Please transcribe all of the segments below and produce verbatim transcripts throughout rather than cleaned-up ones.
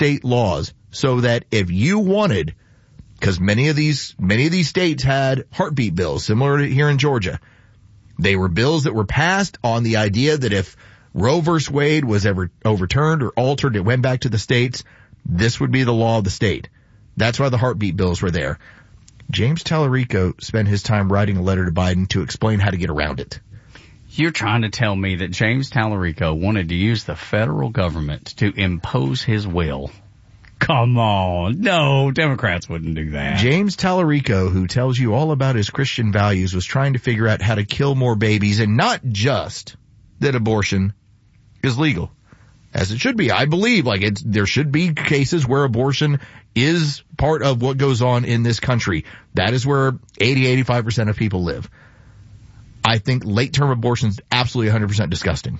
state laws so that if you wanted, because many of these, many of these states had heartbeat bills, similar to here in Georgia. They were bills that were passed on the idea that if Roe versus Wade was ever overturned or altered, it went back to the states, this would be the law of the state. That's why the heartbeat bills were there. James Tallarico spent his time writing a letter to Biden to explain how to get around it. You're trying to tell me that James Tallarico wanted to use the federal government to impose his will? Come on. No, Democrats wouldn't do that. James Tallarico, who tells you all about his Christian values, was trying to figure out how to kill more babies, and not just that abortion is legal, as it should be. I believe, like, it's, there should be cases where abortion is part of what goes on in this country. That is where eighty, eighty-five percent of people live. I think late-term abortion is absolutely one hundred percent disgusting.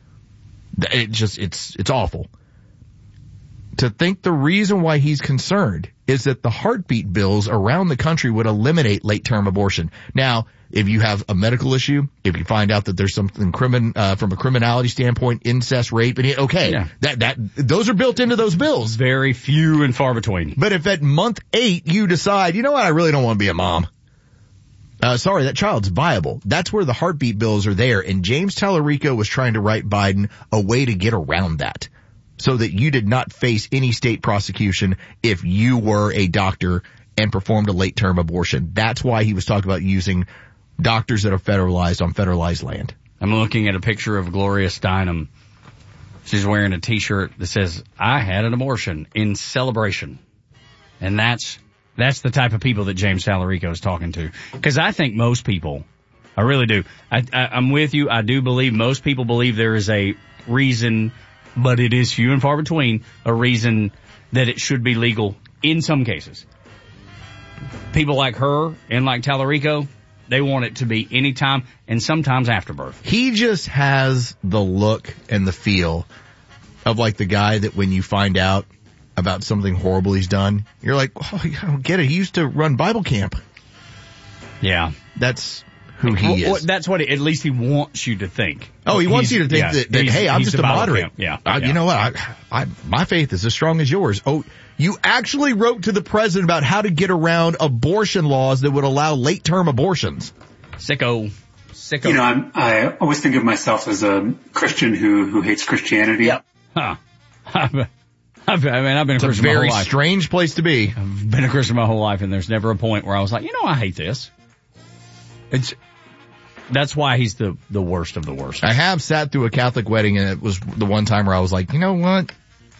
It just, it's, it's awful. To think the reason why he's concerned is that the heartbeat bills around the country would eliminate late-term abortion. Now, if you have a medical issue, if you find out that there's something crimin, uh, from a criminality standpoint, incest, rape, and okay, yeah. that, that, those are built into those bills. Very few and far between. But if at month eight you decide, you know what, I really don't want to be a mom. Uh, sorry, that child's viable. That's where the heartbeat bills are there. And James Tallarico was trying to write Biden a way to get around that, so that you did not face any state prosecution if you were a doctor and performed a late-term abortion. That's why he was talking about using doctors that are federalized on federalized land. I'm looking at a picture of Gloria Steinem. She's wearing a T-shirt that says, "I had an abortion in celebration." And that's that's the type of people that James Tallarico is talking to. Because I think most people, I really do, I, I, I'm with you, I do believe most people believe there is a reason, but it is few and far between, a reason that it should be legal in some cases. People like her and like Tallarico, they want it to be anytime and sometimes after birth. He just has the look and the feel of like the guy that when you find out about something horrible he's done, you're like, oh, I don't get it. He used to run Bible camp. Yeah. That's who he well, is. That's what, it, at least he wants you to think. Oh, he wants he's, you to think yeah, that, that hey, I'm just a moderate. Yeah, I, yeah. You know what? I, I, my faith is as strong as yours. Oh, you actually wrote to the president about how to get around abortion laws that would allow late-term abortions. Sicko. Sicko. You know, I'm, I always think of myself as a Christian who, who hates Christianity. Yep. Huh. I've, I've, I mean, I've been a it's Christian a very my whole life. strange place to be. I've been a Christian my whole life, and there's never a point where I was like, you know, I hate this. It's, that's why he's the, the worst of the worst. I have sat through a Catholic wedding, and it was the one time where I was like, you know what?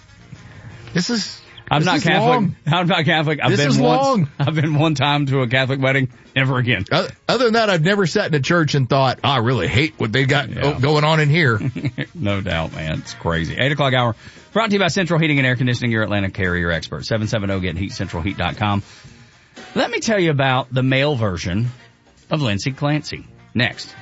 This is, I'm this not is Catholic. long. I'm not Catholic. I've this been is once, long. I've been one time to a Catholic wedding. Never again. Uh, other than that, I've never sat in a church and thought, oh, I really hate what they got yeah. going on in here. No doubt, man. It's crazy. Eight o'clock hour. Brought to you by Central Heating and Air Conditioning, your Atlanta carrier expert. seven seven zero get heat central heat dot com. Let me tell you about the male version of Lindsay Clancy. Next.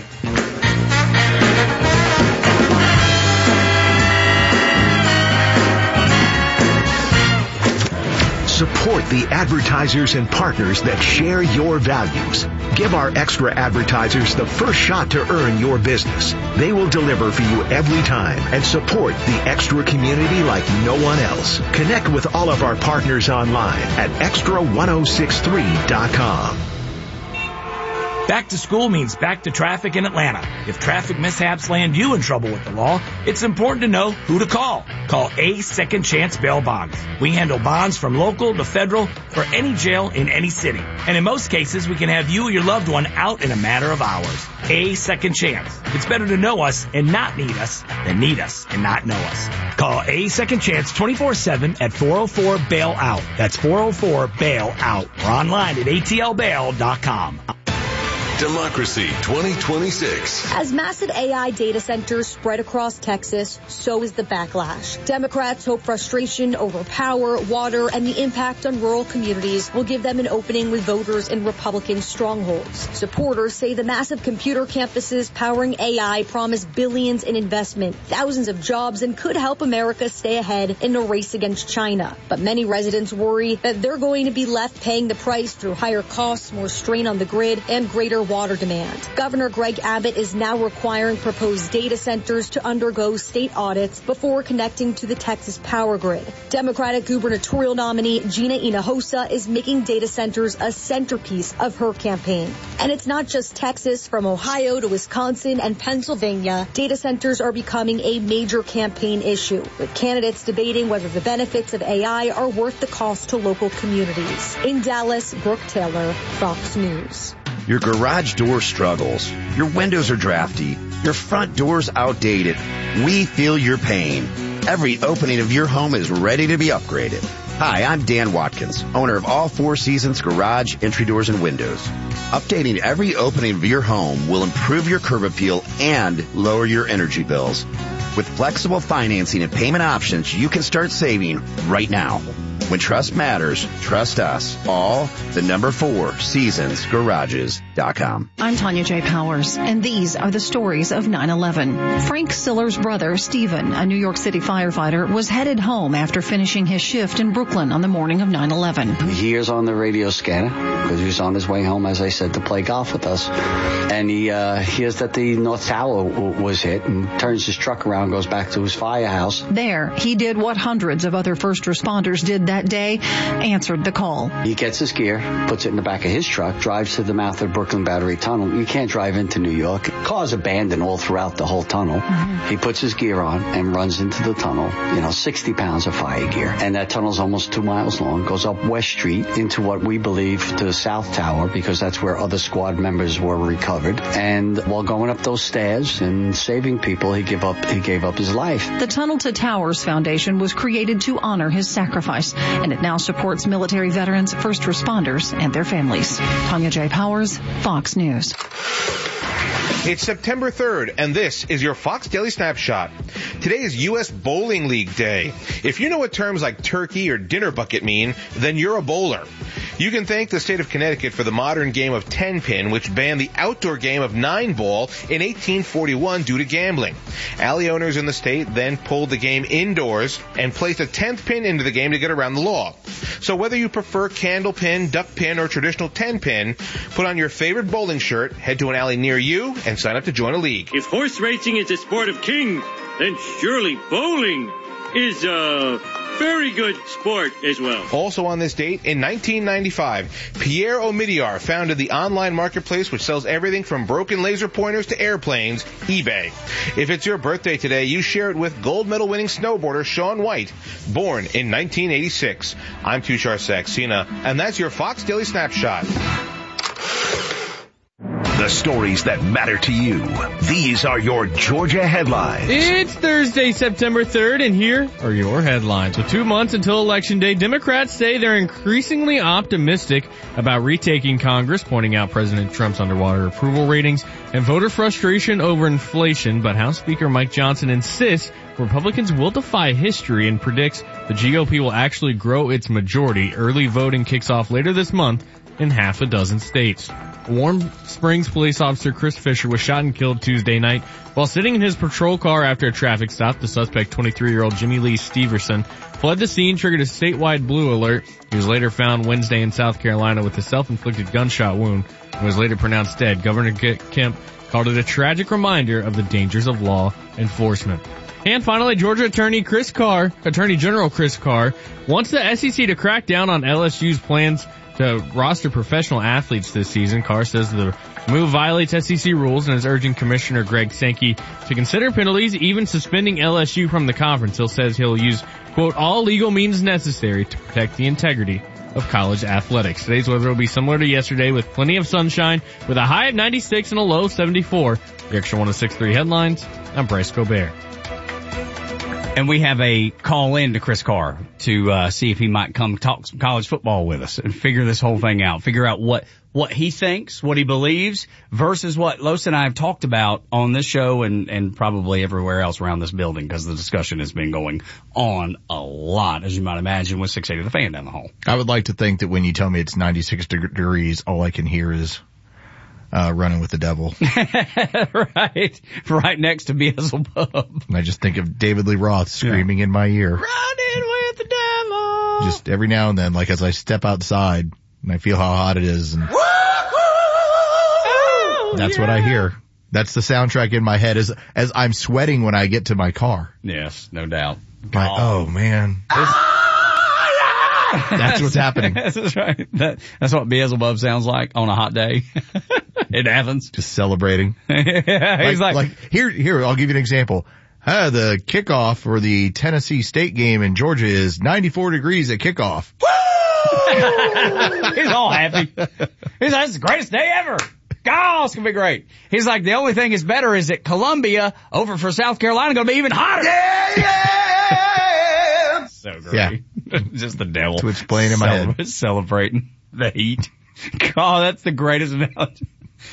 Support the advertisers and partners that share your values. Give our extra advertisers the first shot to earn your business. They will deliver for you every time and support the extra community like no one else. Connect with all of our partners online at extra ten sixty-three dot com. Back to school means back to traffic in Atlanta. If traffic mishaps land you in trouble with the law, it's important to know who to call. Call A Second Chance Bail Bonds. We handle bonds from local to federal for any jail in any city. And in most cases, we can have you or your loved one out in a matter of hours. A Second Chance. It's better to know us and not need us than need us and not know us. Call A Second Chance twenty-four seven at four oh four bail out. That's four oh four bail out. Or online at A T L bail dot com. Democracy twenty twenty-six. As massive A I data centers spread across Texas, so is the backlash. Democrats hope frustration over power, water, and the impact on rural communities will give them an opening with voters in Republican strongholds. Supporters say the massive computer campuses powering A I promise billions in investment, thousands of jobs, and could help America stay ahead in the race against China. But many residents worry that they're going to be left paying the price through higher costs, more strain on the grid, and greater water demand. Governor Greg Abbott is now requiring proposed data centers to undergo state audits before connecting to the Texas power grid. Democratic gubernatorial nominee Gina Hinojosa is making data centers a centerpiece of her campaign. And it's not just Texas. From Ohio to Wisconsin and Pennsylvania, data centers are becoming a major campaign issue, with candidates debating whether the benefits of A I are worth the cost to local communities. In Dallas, Brooke Taylor, Fox News. Your garage door struggles. Your windows are drafty. Your front door's outdated. We feel your pain. Every opening of your home is ready to be upgraded. Hi, I'm Dan Watkins, owner of All Four Seasons Garage, Entry Doors, and Windows. Updating every opening of your home will improve your curb appeal and lower your energy bills. With flexible financing and payment options, you can start saving right now. When trust matters, trust us. All the number four seasons garages dot com. I'm Tanya J. Powers, and these are the stories of nine eleven. Frank Siller's brother, Stephen, a New York City firefighter, was headed home after finishing his shift in Brooklyn on the morning of nine eleven. He hears on the radio scanner, because he was on his way home, as I said, to play golf with us. And he uh, hears that the North Tower w- was hit and turns his truck around, goes back to his firehouse. There, he did what hundreds of other first responders did that day, answered the call. He gets his gear, puts it in the back of his truck, drives to the mouth of the Brooklyn Battery Tunnel. You can't drive into New York. Cars abandoned all throughout the whole tunnel. Mm-hmm. He puts his gear on and runs into the tunnel, you know, sixty pounds of fire gear. And that tunnel's almost two miles long, goes up West Street into what we believe to the South Tower, because that's where other squad members were recovered. And while going up those stairs and saving people, he gave up, he gave up his life. The Tunnel to Towers Foundation was created to honor his sacrifice, and it now supports military veterans, first responders, and their families. Tanya J. Powers, Fox News. It's September third, and this is your Fox Daily Snapshot. Today is U S Bowling League Day. If you know what terms like turkey or dinner bucket mean, then you're a bowler. You can thank the state of Connecticut for the modern game of ten-pin, which banned the outdoor game of nine-ball in eighteen forty-one due to gambling. Alley owners in the state then pulled the game indoors and placed a tenth pin into the game to get around the law. So whether you prefer candle pin, duck pin, or traditional ten-pin, put on your favorite bowling shirt, head to an alley near you, and sign up to join a league. If horse racing is a sport of kings, then surely bowling is a very good sport as well. Also on this date, in nineteen ninety-five, Pierre Omidyar founded the online marketplace which sells everything from broken laser pointers to airplanes, eBay. If it's your birthday today, you share it with gold medal winning snowboarder Shaun White, born in nineteen eighty-six. I'm Tushar Saxena, and that's your Fox Daily Snapshot. The stories that matter to you. These are your Georgia headlines. It's Thursday, September third, and here are your headlines. With two months until Election Day, Democrats say they're increasingly optimistic about retaking Congress, pointing out President Trump's underwater approval ratings and voter frustration over inflation. But House Speaker Mike Johnson insists Republicans will defy history and predicts the G O P will actually grow its majority. Early voting kicks off later this month in half a dozen states. Warm Springs police officer Chris Fisher was shot and killed Tuesday night while sitting in his patrol car after a traffic stop. The suspect, twenty-three-year-old Jimmy Lee Steverson, fled the scene, triggered a statewide blue alert. He was later found Wednesday in South Carolina with a self-inflicted gunshot wound and was later pronounced dead. Governor Kemp called it a tragic reminder of the dangers of law enforcement. And finally, Georgia Attorney Chris Carr, Attorney General Chris Carr, wants the S E C to crack down on L S U's plans to roster professional athletes this season. Carr says the move violates S E C rules and is urging Commissioner Greg Sankey to consider penalties, even suspending L S U from the conference. He says he'll use, quote, all legal means necessary to protect the integrity of college athletics. Today's weather will be similar to yesterday with plenty of sunshine with a high of ninety-six and a low of seventy-four. The Extra one oh six point three headlines, I'm Bryce Gobert. And we have a call in to Chris Carr to uh see if he might come talk some college football with us and figure this whole thing out, figure out what what he thinks, what he believes, versus what Los and I have talked about on this show and and probably everywhere else around this building, because the discussion has been going on a lot, as you might imagine, with six eighty The Fan down the hall. I would like to think that when you tell me it's ninety-six degrees, all I can hear is Uh, running with the devil. Right. Right next to Beelzebub. And I just think of David Lee Roth screaming yeah. in my ear. Running with the devil. Just every now and then, like as I step outside and I feel how hot it is. And That's what I hear. That's the soundtrack in my head as as I'm sweating when I get to my car. Yes, no doubt. My, oh man. That's what's happening. That's right. That, that's what Beelzebub sounds like on a hot day in Athens. Just celebrating. Yeah, he's like, like, like, here, here, I'll give you an example. Uh, the kickoff for the Tennessee State game in Georgia is ninety-four degrees at kickoff. He's all happy. He's like, it's the greatest day ever. God, it's going to be great. He's like, the only thing is better is that Columbia over for South Carolina going to be even hotter. Yeah, yeah. So great. Yeah. Just the devil. To explain in my Cele- head. Celebrating the heat. God, that's the greatest analogy.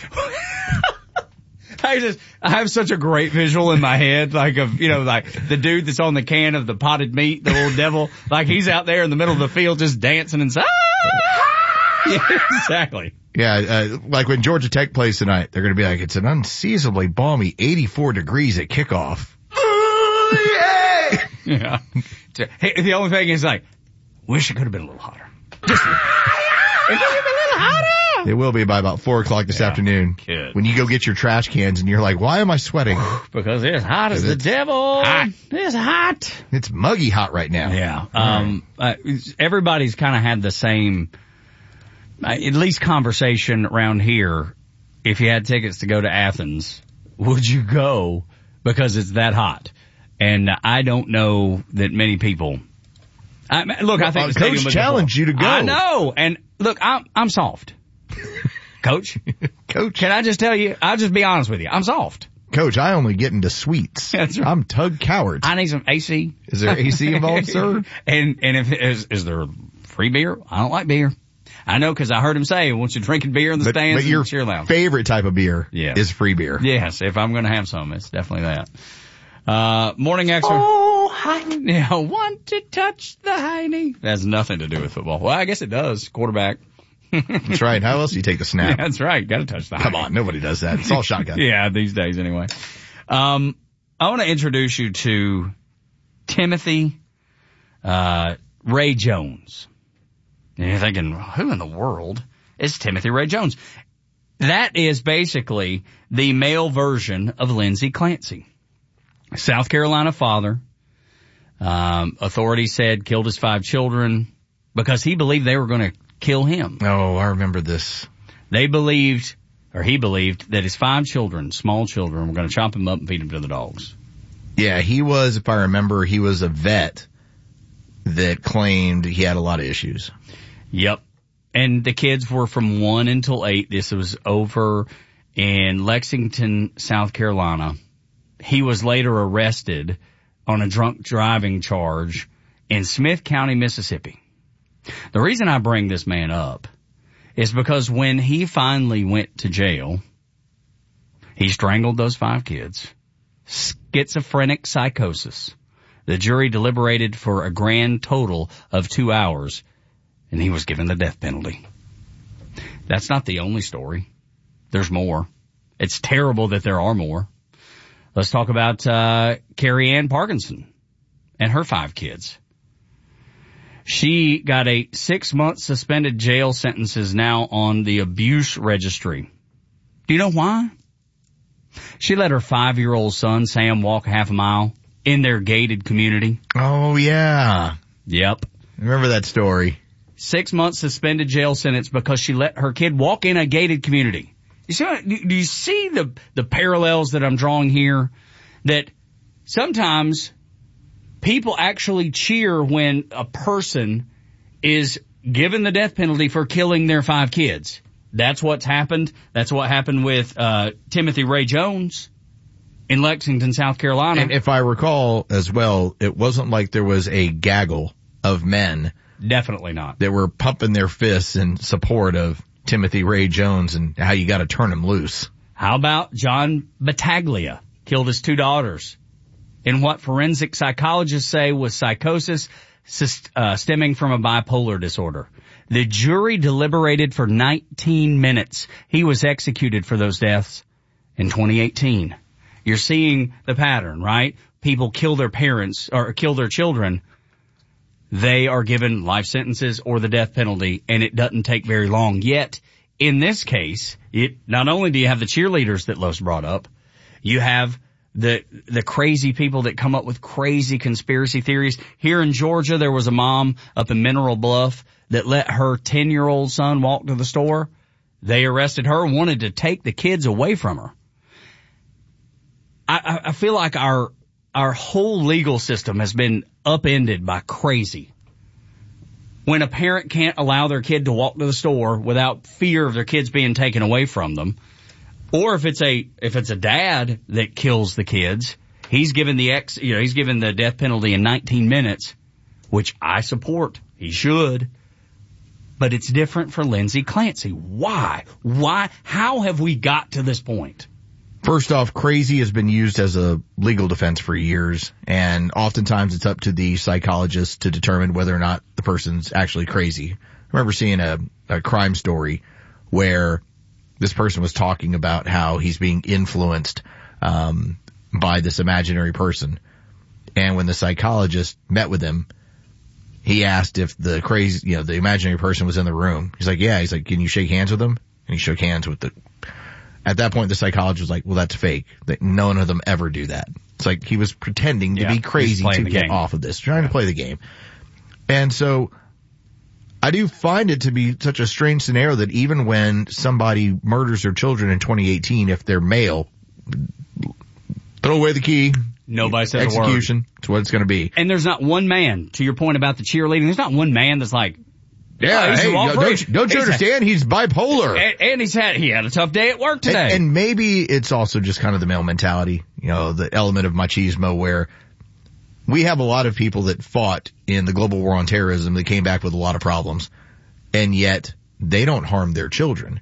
I just, I have such a great visual in my head, like of, you know, like the dude that's on the can of the potted meat, the little devil, like he's out there in the middle of the field just dancing and, ah! Yeah, exactly. Yeah, uh, like when Georgia Tech plays tonight, they're going to be like, it's an unseasonably balmy eighty-four degrees at kickoff. Ooh, yeah. Yeah. Hey, the only thing is like, wish it could have been a little hotter. Just a little. It could have been a little hotter. It will be by about four o'clock this yeah, afternoon. Kid. When you go get your trash cans and you're like, why am I sweating? Because it's hot as the devil. Hot. It's hot. It's muggy hot right now. Yeah. Um, uh, everybody's kind of had the same, uh, at least conversation around here. If you had tickets to go to Athens, would you go because it's that hot? And I don't know that many people. I, look, I think uh, the coach challenged you to go. I know, and look, I'm I'm soft. Coach, coach, can I just tell you? I'll just be honest with you. I'm soft. Coach, I only get into sweets. That's right. I'm Tug Coward. I need some A C. Is there A C involved, sir? And and if is is there free beer? I don't like beer. I know because I heard him say, "Once you're drinking beer in the but, stands, but your cheer lounge." Favorite type of beer yes. is free beer. Yes, if I'm going to have some, it's definitely that. Uh, morning extra. Oh, Heine. Yeah, want to touch the Heine. That has nothing to do with football. Well, I guess it does. Quarterback. That's right. How else do you take the snap? Yeah, that's right. Got to touch the Come Heine. on, nobody does that. It's all shotgun. Yeah, these days anyway. Um, I want to introduce you to Timothy, uh, Ray Jones. And you're thinking, who in the world is Timothy Ray Jones? That is basically the male version of Lindsey Clancy. South Carolina father, um, authorities said killed his five children because he believed they were going to kill him. Oh, I remember this. They believed, or he believed, that his five children, small children, were going to chop him up and feed him to the dogs. Yeah, he was, if I remember, he was a vet that claimed he had a lot of issues. Yep. And the kids were from one until eight. This was over in Lexington, South Carolina. He was later arrested on a drunk driving charge in Smith County, Mississippi. The reason I bring this man up is because when he finally went to jail, he strangled those five kids. Schizophrenic psychosis. The jury deliberated for a grand total of two hours, and he was given the death penalty. That's not the only story. There's more. It's terrible that there are more. Let's talk about uh Carrie Ann Parkinson and her five kids. She got a six-month suspended jail sentence, is now on the abuse registry. Do you know why? She let her five-year-old son, Sam, walk half a mile in their gated community. Oh, yeah. Yep. I remember that story. Six months suspended jail sentence because she let her kid walk in a gated community. You see, do you see the, the parallels that I'm drawing here? That sometimes people actually cheer when a person is given the death penalty for killing their five kids. That's what's happened. That's what happened with uh Timothy Ray Jones in Lexington, South Carolina. And if I recall as well, it wasn't like there was a gaggle of men. Definitely not. That were pumping their fists in support of Timothy Ray Jones and how you got to turn him loose. How about John Battaglia? Killed his two daughters in what forensic psychologists say was psychosis uh, stemming from a bipolar disorder. The jury deliberated for nineteen minutes. He was executed for those deaths in twenty eighteen. You're seeing the pattern, right? People kill their parents or kill their children. They are given life sentences or the death penalty, and it doesn't take very long. Yet, in this case, it, not only do you have the cheerleaders that Los brought up, you have the the crazy people that come up with crazy conspiracy theories. Here in Georgia, there was a mom up in Mineral Bluff that let her ten-year-old son walk to the store. They arrested her and wanted to take the kids away from her. I, I feel like our our whole legal system has been upended by crazy. When a parent can't allow their kid to walk to the store without fear of their kids being taken away from them, or if it's a if it's a dad that kills the kids, he's given the ex you know he's given the death penalty in nineteen minutes, which I support. He should. But it's different for Lindsay Clancy. Why? Why? How have we got to this point? First off, crazy has been used as a legal defense for years, and oftentimes it's up to the psychologist to determine whether or not the person's actually crazy. I remember seeing a, a crime story where this person was talking about how he's being influenced um, by this imaginary person. And when the psychologist met with him, he asked if the crazy, you know, the imaginary person was in the room. He's like, yeah. He's like, can you shake hands with him? And he shook hands with the, at that point, the psychologist was like, well, that's fake. That none of them ever do that. It's like he was pretending to yeah, be crazy to get game. off of this, trying yeah. to play the game. And so I do find it to be such a strange scenario that even when somebody murders their children in twenty eighteen, if they're male, throw away the key. Nobody says execution. a word. It's what it's going to be. And there's not one man, to your point about the cheerleading, there's not one man that's like, yeah, oh, hey, don't, don't, don't you he's understand? Had, he's bipolar. And, and he's had, he had a tough day at work today. And, and maybe it's also just kind of the male mentality, you know, the element of machismo where we have a lot of people that fought in the global war on terrorism that came back with a lot of problems, and yet they don't harm their children.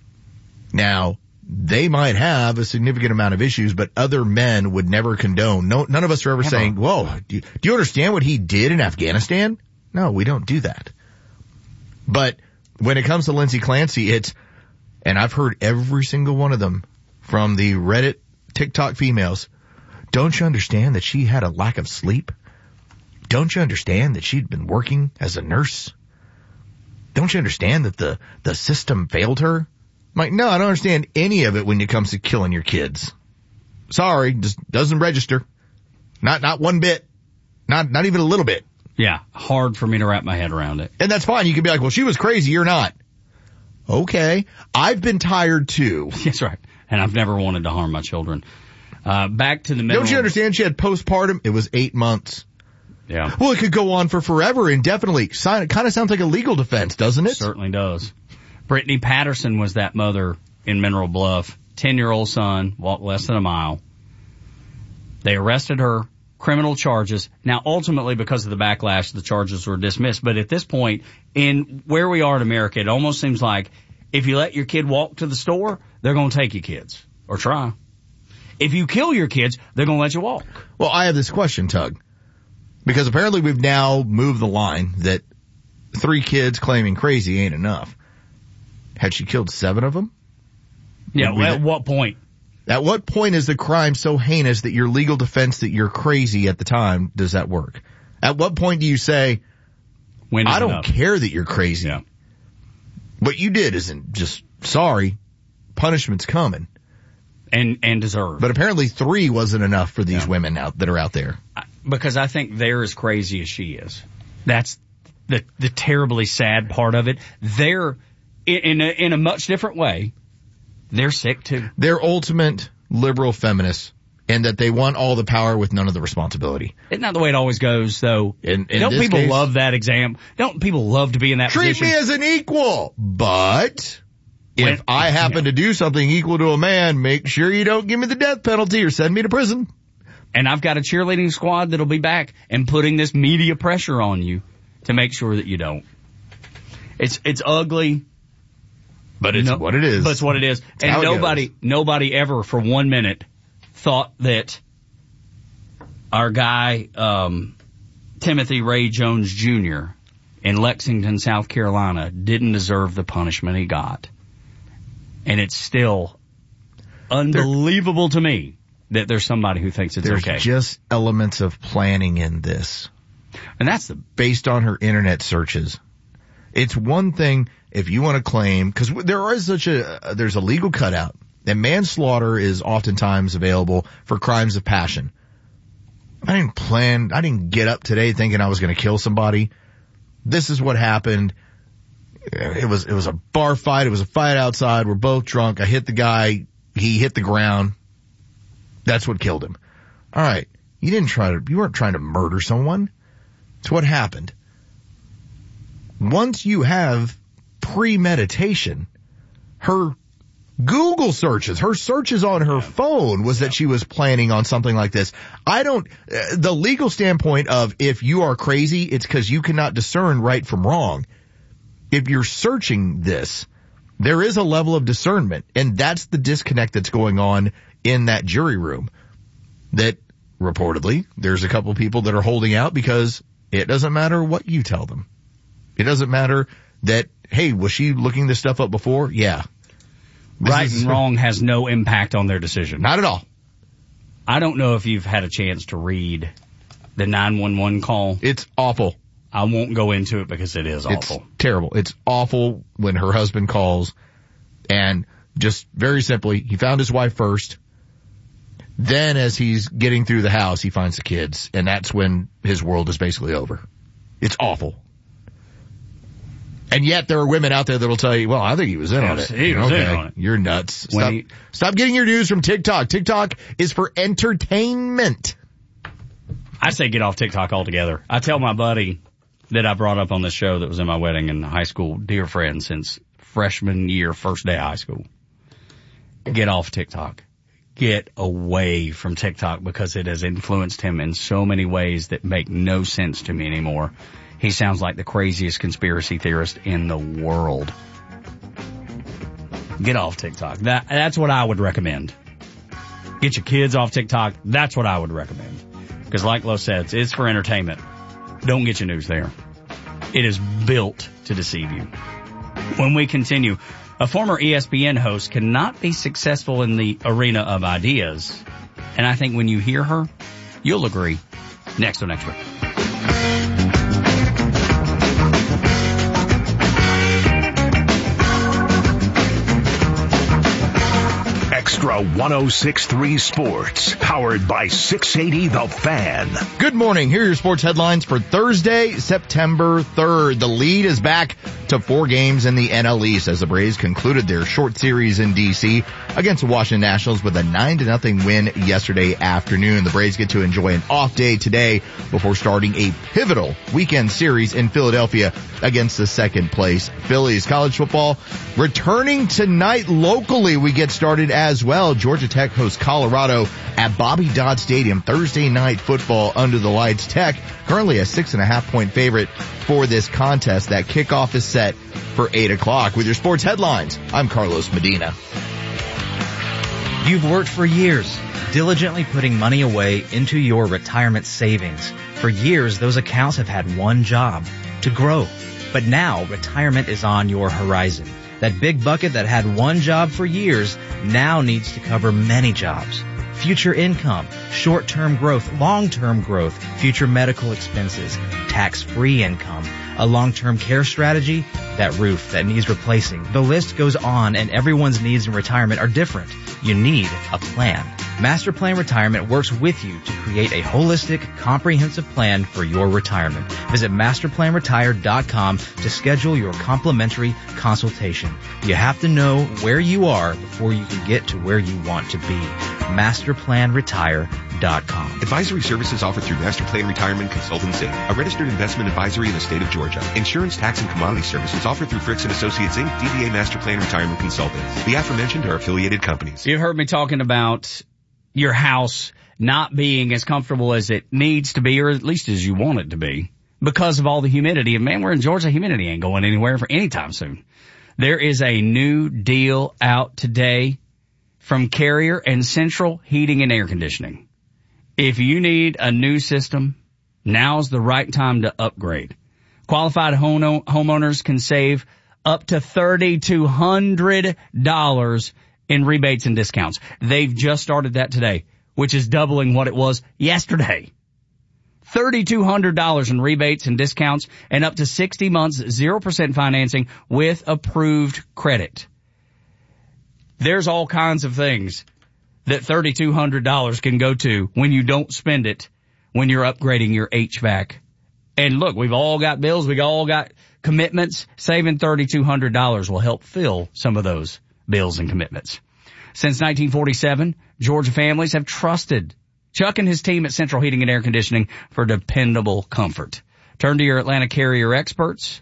Now, they might have a significant amount of issues, but other men would never condone. No, none of us are ever Never. saying, whoa, do you, do you understand what he did in Afghanistan? No, we don't do that. But when it comes to Lindsay Clancy, it's, and I've heard every single one of them from the Reddit TikTok females, don't you understand that she had a lack of sleep? Don't you understand that she'd been working as a nurse? Don't you understand that the, the system failed her? I'm like, no, I don't understand any of it when it comes to killing your kids. Sorry, just doesn't register. Not, not one bit. Not, not even a little bit. Yeah, hard for me to wrap my head around it. And that's fine. You can be like, well, she was crazy, you're not. Okay. I've been tired too. That's right. And I've never wanted to harm my children. Uh, back to the middle. Don't you understand she had postpartum? It was eight months. Yeah. Well, it could go on for forever, indefinitely. It kind of sounds like a legal defense, doesn't it? It certainly does. Brittany Patterson was that mother in Mineral Bluff. Ten-year-old son, walked less than a mile. They arrested her, criminal charges. Now, ultimately, because of the backlash, the charges were dismissed. But at this point, in where we are in America, it almost seems like if you let your kid walk to the store, they're going to take your kids. Or try. If you kill your kids, they're going to let you walk. Well, I have this question, Tug. Because apparently we've now moved the line that three kids claiming crazy ain't enough. Had she killed seven of them? Yeah, well, at what point? At what point is the crime so heinous that your legal defense that you're crazy at the time, does that work? At what point do you say, when I don't enough? care that you're crazy. Yeah. What you did isn't just, sorry, punishment's coming. And, and deserved. But apparently three wasn't enough for these yeah. women out that are out there. Because I think they're as crazy as she is. That's the, the terribly sad part of it. They're, in a, in a much different way, they're sick too. They're ultimate liberal feminists, and that they want all the power with none of the responsibility. Isn't that the way it always goes, though? In, in Don't this people case, love that exam? Don't people love to be in that treat position? Treat me as an equal, but when, if I happen yeah. to do something equal to a man, make sure you don't give me the death penalty or send me to prison. And I've got a cheerleading squad that'll be back and putting this media pressure on you to make sure that you don't. It's it's ugly. But it's no, what it is. But it's what it is. It's and nobody, nobody ever for one minute thought that our guy, um, Timothy Ray Jones Junior in Lexington, South Carolina didn't deserve the punishment he got. And it's still unbelievable there, to me that there's somebody who thinks it's there's okay. There's just elements of planning in this. And that's the, based on her internet searches. It's one thing if you want to claim, because there is such a, there's a legal cutout, and manslaughter is oftentimes available for crimes of passion. I didn't plan, I didn't get up today thinking I was going to kill somebody. This is what happened. It was, it was a bar fight. It was a fight outside. We're both drunk. I hit the guy. He hit the ground. That's what killed him. All right. You didn't try to, you weren't trying to murder someone. It's what happened. Once you have premeditation, her Google searches, her searches on her phone was that she was planning on something like this. I don't, uh, the legal standpoint of if you are crazy, it's because you cannot discern right from wrong. If you're searching this, there is a level of discernment, and that's the disconnect that's going on in that jury room. That reportedly, there's a couple people that are holding out because it doesn't matter what you tell them. It doesn't matter that, hey, was she looking this stuff up before? Yeah. This right is, and wrong has no impact on their decision. Not at all. I don't know if you've had a chance to read the nine one one call. It's awful. I won't go into it because it is awful. It's terrible. It's awful when her husband calls, and just very simply, he found his wife first. Then as he's getting through the house, he finds the kids, and that's when his world is basically over. It's awful. And yet there are women out there that'll tell you, well, I think he was in on it. He was okay, in on it. You're nuts. Stop, he, stop getting your news from TikTok. TikTok is for entertainment. I say get off TikTok altogether. I tell my buddy that I brought up on this show that was in my wedding in high school, dear friend since freshman year, first day of high school. Get off TikTok. Get away from TikTok because it has influenced him in so many ways that make no sense to me anymore. He sounds like the craziest conspiracy theorist in the world. Get off TikTok. That, that's what I would recommend. Get your kids off TikTok. That's what I would recommend. Because like Lo said, it's for entertainment. Don't get your news there. It is built to deceive you. When we continue, a former E S P N host cannot be successful in the arena of ideas. And I think when you hear her, you'll agree. Next on Extra. Extra one oh six point three Sports, powered by six eighty The Fan. Good morning. Here are your sports headlines for Thursday, September third. The lead is back to four games in the N L East as the Braves concluded their short series in D C against the Washington Nationals with a nine to nothing win yesterday afternoon. The Braves get to enjoy an off day today before starting a pivotal weekend series in Philadelphia against the second place Phillies. College football returning tonight locally. We get started as well. Georgia Tech hosts Colorado at Bobby Dodd Stadium. Thursday night football under the lights. Tech currently a six and a half point favorite for this contest. That kickoff is set for eight o'clock. With your sports headlines, I'm Carlos Medina. You've worked for years, diligently putting money away into your retirement savings. For years, those accounts have had one job, to grow. But now, retirement is on your horizon. That big bucket that had one job for years now needs to cover many jobs. Future income, short-term growth, long-term growth, future medical expenses, tax-free income, a long-term care strategy, that roof that needs replacing. The list goes on, and everyone's needs in retirement are different. You need a plan. Master Plan Retirement works with you to create a holistic, comprehensive plan for your retirement. Visit master plan retire dot com to schedule your complimentary consultation. You have to know where you are before you can get to where you want to be. master plan retire dot com. Advisory services offered through Master Plan Retirement Consultants Incorporated, a registered investment advisory in the state of Georgia. Insurance, tax, and commodity services offered through Fricks and Associates Incorporated, D B A Master Plan Retirement Consultants. The aforementioned are affiliated companies. You've heard me talking about your house not being as comfortable as it needs to be, or at least as you want it to be, because of all the humidity. And man, we're in Georgia. Humidity ain't going anywhere for any time soon. There is a new deal out today from Carrier and Central Heating and Air Conditioning. If you need a new system, now's the right time to upgrade. Qualified home- homeowners can save up to three thousand two hundred dollars in rebates and discounts. They've just started that today, which is doubling what it was yesterday. three thousand two hundred dollars in rebates and discounts and up to sixty months zero percent financing with approved credit. There's all kinds of things that three thousand two hundred dollars can go to when you don't spend it when you're upgrading your H V A C. And look, we've all got bills. We all got commitments. Saving three thousand two hundred dollars will help fill some of those bills and commitments. Since nineteen forty-seven, Georgia families have trusted Chuck and his team at Central Heating and Air Conditioning for dependable comfort. Turn to your Atlanta carrier experts.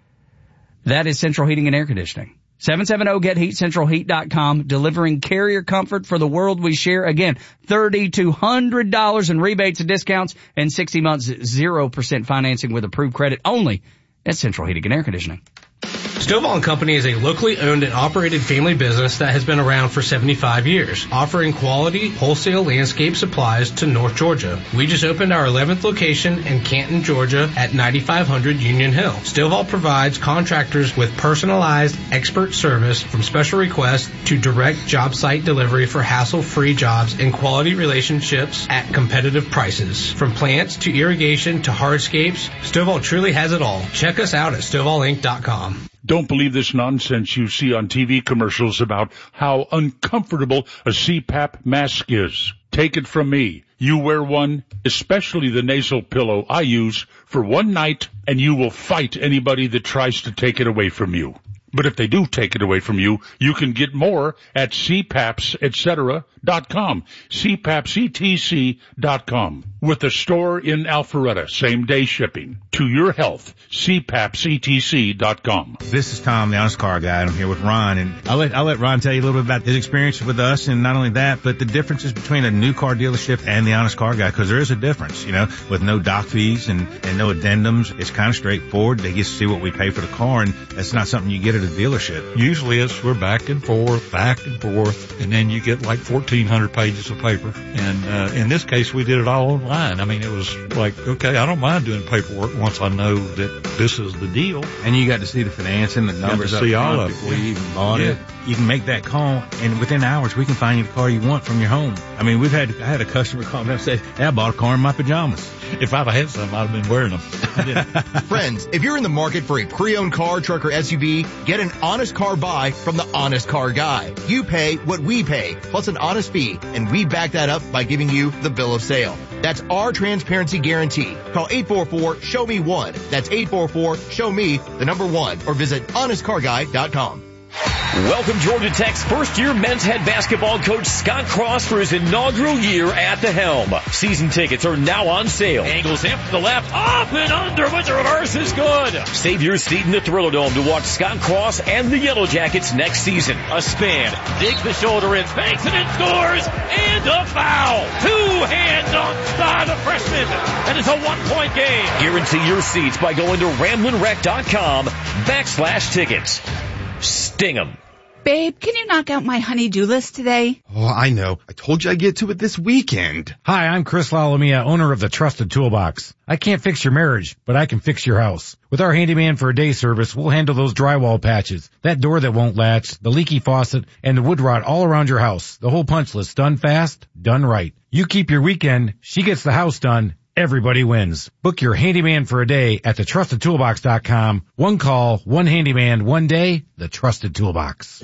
That is Central Heating and Air Conditioning. seven seven zero get heat central heat dot com, delivering carrier comfort for the world we share. Again, three thousand two hundred dollars in rebates and discounts and sixty months zero percent financing with approved credit only at Central Heating and Air Conditioning. Stovall and Company is a locally owned and operated family business that has been around for seventy-five years, offering quality wholesale landscape supplies to North Georgia. We just opened our eleventh location in Canton, Georgia at ninety-five hundred Union Hill. Stovall provides contractors with personalized expert service from special requests to direct job site delivery for hassle-free jobs and quality relationships at competitive prices. From plants to irrigation to hardscapes, Stovall truly has it all. Check us out at stovall inc dot com. Don't believe this nonsense you see on T V commercials about how uncomfortable a C PAP mask is. Take it from me. You wear one, especially the nasal pillow I use, for one night, and you will fight anybody that tries to take it away from you. But if they do take it away from you, you can get more at c paps et cetera dot com, c paps e t c dot com. With a store in Alpharetta, same day shipping. To your health, c paps e t c dot com. This is Tom, the Honest Car Guy, and I'm here with Ron. And I'll let, I'll let Ron tell you a little bit about his experience with us, and not only that, but the differences between a new car dealership and the Honest Car Guy, because there is a difference, you know, with no doc fees and, and no addendums. It's kind of straightforward. They get to see what we pay for the car, and that's not something you get at a dealership. Usually it's we're back and forth, back and forth, and then you get like fourteen hundred pages of paper. And uh, in this case, we did it all online. I mean, it was like, okay, I don't mind doing paperwork once I know that this is the deal. And you got to see the financing, the numbers got to see all of it before you even bought yeah. it. You can make that call, and within hours, we can find you the car you want from your home. I mean, we've had I had a customer call me and say, hey, I bought a car in my pajamas. If I'd have had some, I'd have been wearing them. Friends, if you're in the market for a pre-owned car, truck, or S U V, get an honest car buy from the Honest Car Guy. You pay what we pay, plus an honest fee, and we back that up by giving you the bill of sale. That's our transparency guarantee. Call eight four four, show me one. That's eight four four, show me the number one, or visit honest car guy dot com. Welcome Georgia Tech's first-year men's head basketball coach Scott Cross for his inaugural year at the helm. Season tickets are now on sale. Angles him to the left, up and under, but the reverse is good. Save your seat in the Thriller Dome to watch Scott Cross and the Yellow Jackets next season. A span, digs the shoulder in, banks it in, scores, and a foul. Two hands on by the freshman, and it's a one-point game. Guarantee your seats by going to ramblin wreck dot com backslash tickets. Sting 'em. Babe, can you knock out my honey-do list today? Oh, I know. I told you I'd get to it this weekend. Hi, I'm Chris Lalomia, owner of the Trusted Toolbox. I can't fix your marriage, but I can fix your house. With our handyman for a day service, we'll handle those drywall patches, that door that won't latch, the leaky faucet, and the wood rot all around your house. The whole punch list, done fast, done right. You keep your weekend, she gets the house done. Everybody wins. Book your handyman for a day at the trusted toolbox dot com. One call, one handyman, one day, the Trusted Toolbox.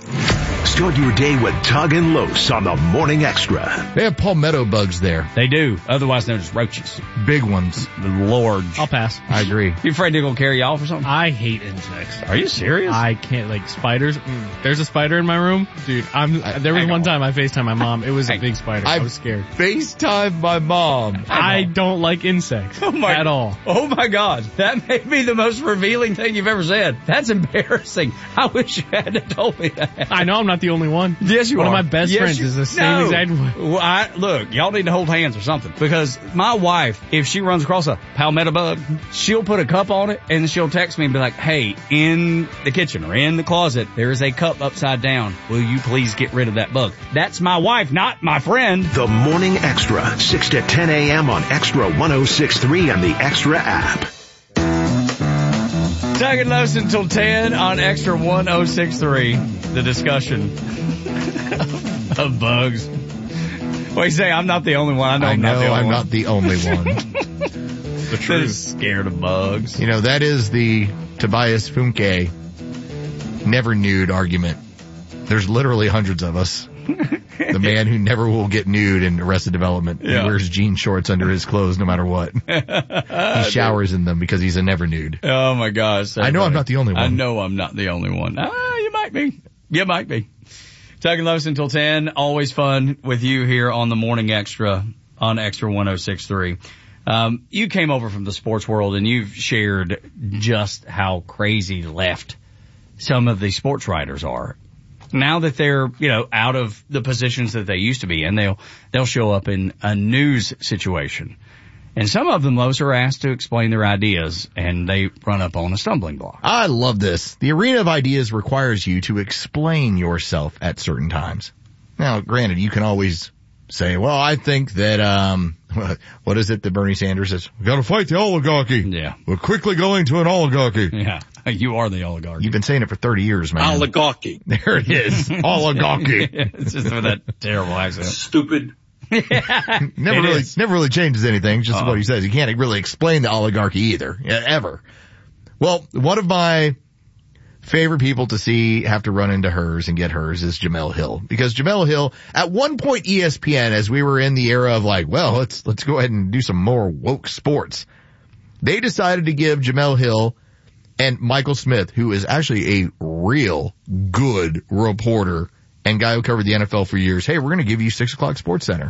Start your day with Tug and Los on the Morning Extra. They have palmetto bugs there. They do, otherwise known as roaches. Big ones. The Lord. I'll pass. I agree. You afraid they're gonna carry you off or something? I hate insects. Are you serious? I can't, like, spiders. Mm, there's a spider in my room. Dude, I'm, I, there was I one time I FaceTimed my mom. It was a big spider. I, I was scared. FaceTimed my mom. I don't like insects oh my, at all. Oh my God. That may be the most revealing thing you've ever said. That's embarrassing. I wish you hadn't told me that. I know I'm not the only one. Yes, you one are. One of my best yes, friends you, is the same no. exact way. Well, I, look, y'all need to hold hands or something, because my wife, if she runs across a palmetto bug, she'll put a cup on it and she'll text me and be like, hey, in the kitchen or in the closet, there is a cup upside down. Will you please get rid of that bug? That's my wife, not my friend. The Morning Extra, six to ten a.m. on Extra one oh six point three and the Extra app. Tug and Los until ten on Extra one oh six point three. The discussion of bugs. What do you say? I'm not the only one. I know, I I'm know not the only I'm one. not the only one. the truth. That is scared of bugs. You know, that is the Tobias Funke never nude argument. There's literally hundreds of us. The man who never will get nude in Arrested Development. Yeah. He wears jean shorts under his clothes no matter what. He showers in them because he's a never nude. Oh my gosh. I know I'm not the only one. I know I'm not the only one. Ah, you might be. You might be. Tuck and Lois until ten. Always fun with you here on the Morning Extra on Extra one oh six point three. Um, you came over from the sports world and you've shared just how crazy left some of the sports writers are. Now that they're, you know, out of the positions that they used to be in, they'll, they'll show up in a news situation. And some of them, Lois, are asked to explain their ideas, and they run up on a stumbling block. I love this. The arena of ideas requires you to explain yourself at certain times. Now, granted, you can always say, well, I think that, um, what is it that Bernie Sanders says? We gotta fight the oligarchy. Yeah. We're quickly going to an oligarchy. Yeah. You are the oligarchy. You've been saying it for thirty years, man. Oligarchy. There it is. Oligarchy. It's just with that terrible accent. Stupid. never really, is. never really changes anything. Just Uh-oh. what he says. He can't really explain the oligarchy either, ever. Well, one of my favorite people to see have to run into hers and get hers is Jemele Hill, because Jemele Hill, at one point, E S P N, as we were in the era of like, well, let's let's go ahead and do some more woke sports, they decided to give Jemele Hill and Michael Smith, who is actually a real good reporter and guy who covered the N F L for years, hey, we're going to give you six o'clock Sports Center.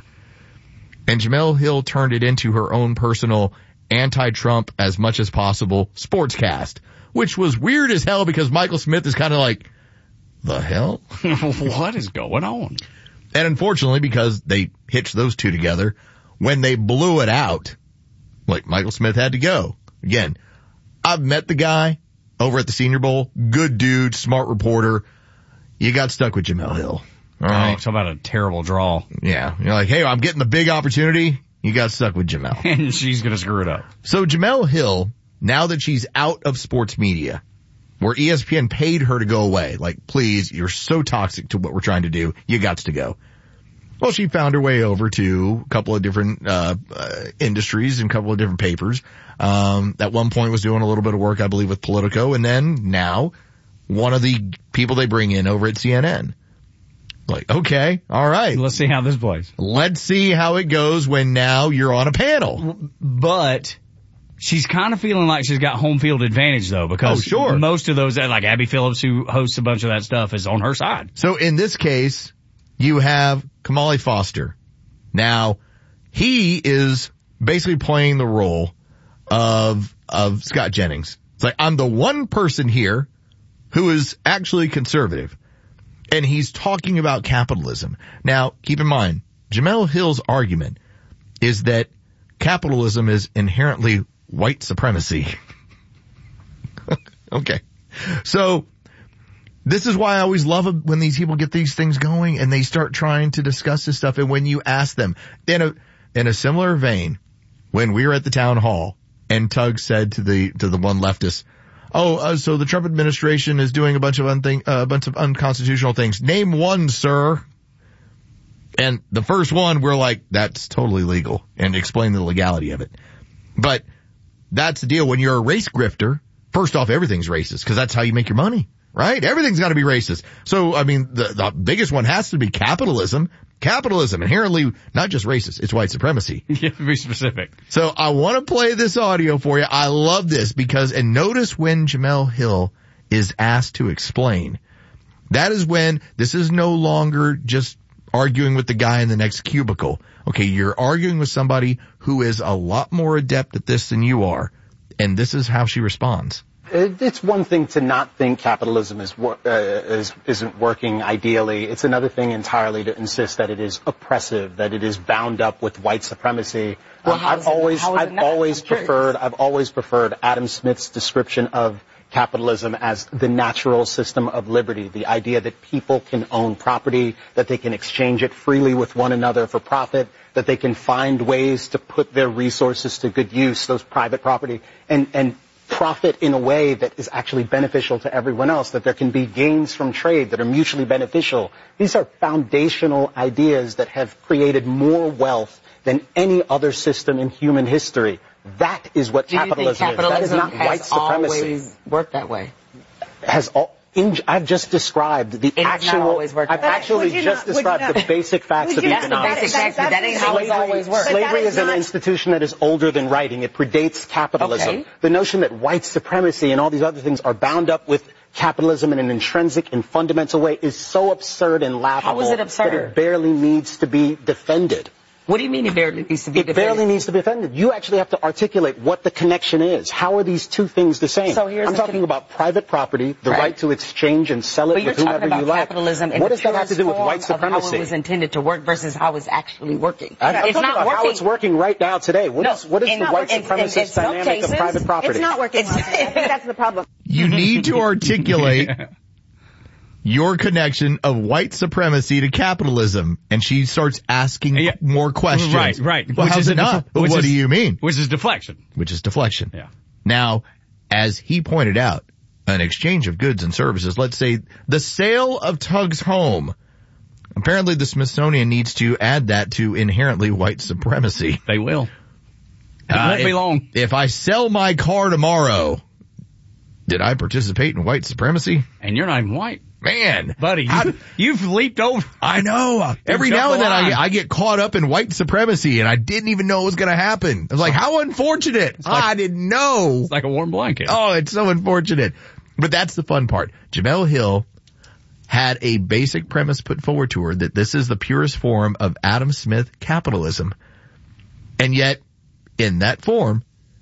And Jemele Hill turned it into her own personal anti-Trump as much as possible sportscast, which was weird as hell because Michael Smith is kind of like, the hell? What is going on? And unfortunately, because they hitched those two together, when they blew it out, like Michael Smith had to go. Again, I've met the guy over at the Senior Bowl. Good dude, smart reporter. You got stuck with Jemele Hill. All right. Oh, talk about a terrible draw. Yeah. You're like, hey, I'm getting the big opportunity. You got stuck with Jemele. And she's going to screw it up. So Jemele Hill, now that she's out of sports media, where E S P N paid her to go away, like, please, you're so toxic to what we're trying to do. You got to go. Well, she found her way over to a couple of different uh, uh industries and a couple of different papers. Um, at one point was doing a little bit of work, I believe, with Politico, and then now one of the people they bring in over at C N N. Like, okay, all right. Let's see how this plays. Let's see how it goes when now you're on a panel. But she's kind of feeling like she's got home field advantage, though, because oh, sure. most of those, like Abby Phillips, who hosts a bunch of that stuff, is on her side. So in this case, you have Kamali Foster. Now, he is basically playing the role of, of Scott Jennings. It's like, I'm the one person here who is actually conservative. And he's talking about capitalism. Now, keep in mind, Jemele Hill's argument is that capitalism is inherently white supremacy. Okay. So, this is why I always love when these people get these things going and they start trying to discuss this stuff. And when you ask them, in a, in a similar vein, when we were at the town hall and Tug said to the, to the one leftist, oh, uh, so the Trump administration is doing a bunch of unthink, uh, a bunch of unconstitutional things. Name one, sir. And the first one, we're like, that's totally legal, and explain the legality of it. But that's the deal. When you're a race grifter, first off, everything's racist because that's how you make your money, right? Everything's got to be racist. So, I mean, the, the biggest one has to be capitalism. Capitalism, inherently not just racist, it's white supremacy. You have to be specific. So I want to play this audio for you. I love this because, and notice when Jemele Hill is asked to explain. That is when this is no longer just arguing with the guy in the next cubicle. Okay, you're arguing with somebody who is a lot more adept at this than you are. And this is how she responds. It's one thing to not think capitalism is, uh, is isn't working ideally. It's another thing entirely to insist that it is oppressive, that it is bound up with white supremacy. Well, um, I've it, always I've not? always preferred I've always preferred Adam Smith's description of capitalism as the natural system of liberty, the idea that people can own property, that they can exchange it freely with one another for profit, that they can find ways to put their resources to good use, those private property, and and profit in a way that is actually beneficial to everyone else, that there can be gains from trade that are mutually beneficial. These are foundational ideas that have created more wealth than any other system in human history. That is what Do you capitalism, think capitalism is. That is not has white supremacy. always worked that way? Has all, in, I've just described the It has actual. not always worked I've that way. actually Would you just not- would you described not- the basic facts Would of you not- economics. the basic facts, but that ain't how it's always worked. Slavery But that is, is an not- institution that is older than writing. It predates capitalism. Okay. The notion that white supremacy and all these other things are bound up with capitalism in an intrinsic and fundamental way is so absurd and laughable. How is it absurd? That it barely needs to be defended. What do you mean it barely needs to be It defended? barely needs to be defended. You actually have to articulate what the connection is. How are these two things the same? So here's I'm the talking con- about private property, the Right. right to exchange and sell it But you're with whomever talking about you like. capitalism in What the does that have to purest do with form white of how supremacy? it was intended to work versus how it's actually working. I'm, I'm it's talking not about working. how it's working right now today. What No, is, what is in- the white in- in- in supremacist some dynamic cases, of private property? It's not working well. I think that's the problem. You need to articulate your connection of white supremacy to capitalism. And she starts asking more questions. Right, right. Well, Which how's is it a not? def- Well, which what is- do you mean? Which is deflection. Which is deflection. Yeah. Now, as he pointed out, an exchange of goods and services, let's say the sale of Tug's home. Apparently the Smithsonian needs to add that to inherently white supremacy. They will. It Uh, won't if, be long. If I sell my car tomorrow, did I participate in white supremacy? And you're not even white. Man. Buddy, you, you've leaped over. I know. Every jumped now and the then I, line. I get caught up in white supremacy and I didn't even know it was going to happen. I was like, how unfortunate. like- I didn't know. It's like a warm blanket. Oh, it's so unfortunate. But that's the fun part. Jemele Hill had a basic premise put forward to her that this is the purest form of Adam Smith capitalism. And yet, in that form,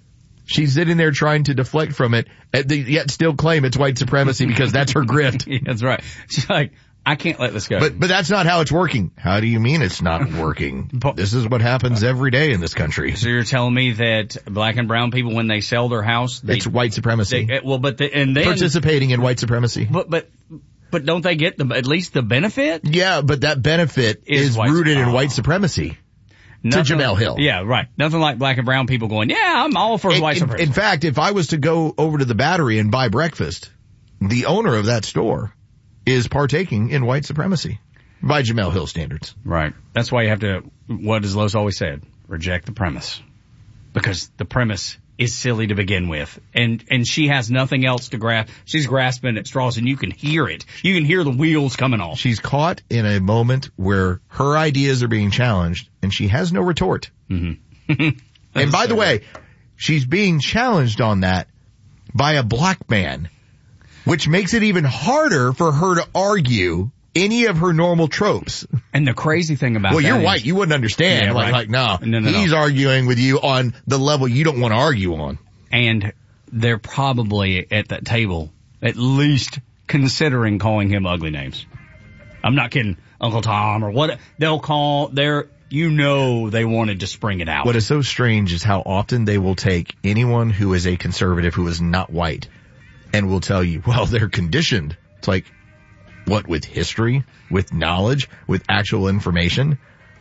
she's sitting there trying to deflect from it, and they yet still claim it's white supremacy because that's her grift. Yeah, that's right. She's like, I can't let this go. But but that's not how it's working. How do you mean it's not working? This is what happens every day in this country. So you're telling me that black and brown people, when they sell their house, they, It's white supremacy. they, well, but the, and then Participating in white supremacy. But but but don't they get the at least the benefit? Yeah, but that benefit Is is, white- rooted in oh. white supremacy. Nothing- Jemele Hill. Yeah, right. Nothing like black and brown people going, yeah, I'm all for In, white in, supremacy. in fact, if I was to go over to the Battery and buy breakfast, the owner of that store is partaking in white supremacy by Jemele Hill standards. Right. That's why you have to, what has Lois always said, reject the premise. Because the premise is silly to begin with. And, and she has nothing else to grasp. She's grasping at straws and you can hear it. You can hear the wheels coming off. She's caught in a moment where her ideas are being challenged and she has no retort. Mm-hmm. And by the way, she's being challenged on that by a black man, which makes it even harder for her to argue any of her normal tropes. And the crazy thing about well, that you're is- white. You wouldn't understand. Yeah, like, right. like, no, No, no, no. he's arguing with you on the level you don't want to argue on. And they're probably at that table at least considering calling him ugly names. I'm not kidding, Uncle Tom or what they'll call their, you know, they wanted to spring it out. What is so strange is how often they will take anyone who is a conservative who is not white and will tell you, well, they're conditioned. It's like, what, with history, with knowledge, with actual information?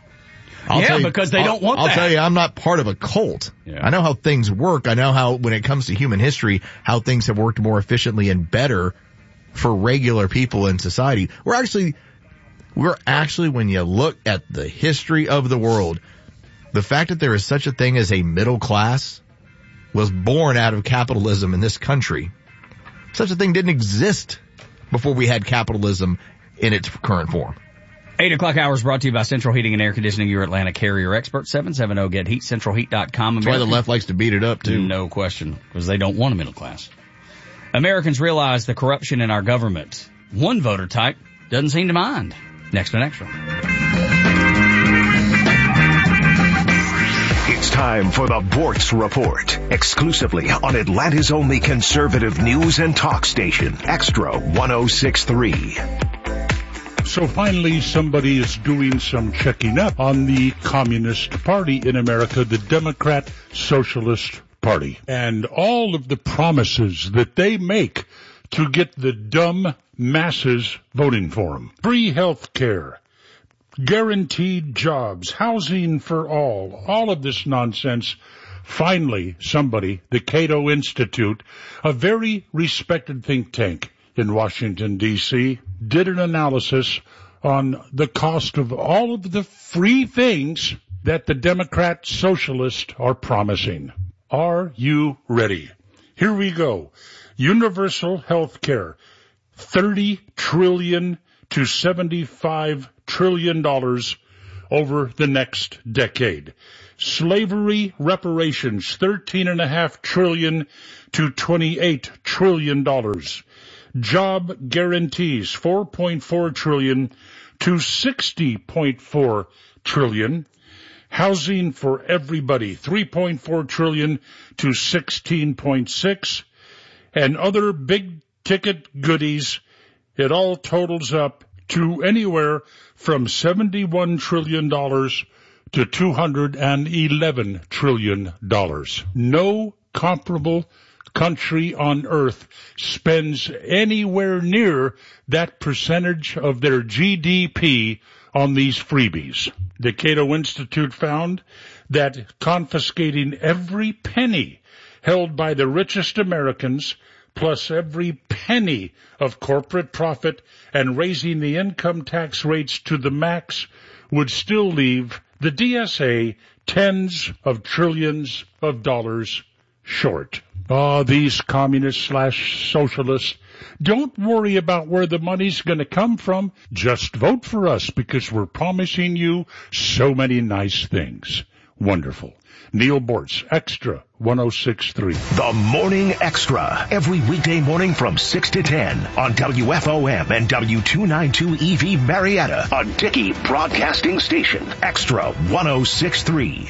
I'll Yeah, tell you- because they I'll- don't want I'll that. tell you, I'm not part of a cult. Yeah. I know how things work. I know how, when it comes to human history, how things have worked more efficiently and better for regular people in society. We're actually, we're actually, when you look at the history of the world, the fact that there is such a thing as a middle class was born out of capitalism in this country. Such a thing didn't exist before we had capitalism in its current form. Eight o'clock hours brought to you by Central Heating and Air Conditioning, your Atlanta carrier expert. seven seven zero get heat, central heat dot com. That's why the left likes to beat it up too. No question, because they don't want a middle class. Americans realize the corruption in our government. One voter type doesn't seem to mind. Next on Extra. It's time for the Bortz Report, exclusively on Atlanta's only conservative news and talk station, Extra one oh six point three. So finally, somebody is doing some checking up on the Communist Party in America, the Democrat Socialist Party, and all of the promises that they make to get the dumb masses voting for them. Free health care, guaranteed jobs, housing for all, all of this nonsense. Finally, somebody, the Cato Institute, a very respected think tank in Washington, D C, did an analysis on the cost of all of the free things that the Democrat socialists are promising. Are you ready? Here we go. Universal health care, thirty trillion dollars to seventy-five trillion dollars over the next decade. Slavery reparations, thirteen point five trillion dollars to twenty-eight trillion dollars. Job guarantees, four point four trillion dollars to sixty point four trillion dollars. Housing for everybody, three point four trillion dollars to sixteen point six. And other big-ticket goodies, it all totals up to anywhere from seventy-one trillion dollars to two hundred eleven trillion dollars. No comparable country on earth spends anywhere near that percentage of their G D P on these freebies. The Cato Institute found that confiscating every penny held by the richest Americans, plus every penny of corporate profit, and raising the income tax rates to the max would still leave the D S A tens of trillions of dollars short. Oh, these communists slash socialists. Don't worry about where the money's going to come from. Just vote for us because we're promising you so many nice things. Wonderful. Neil Bortz, Extra one oh six point three. The Morning Extra, every weekday morning from six to ten on W F O M and W two ninety-two E V Marietta, a Dickey Broadcasting Station. Extra one oh six point three.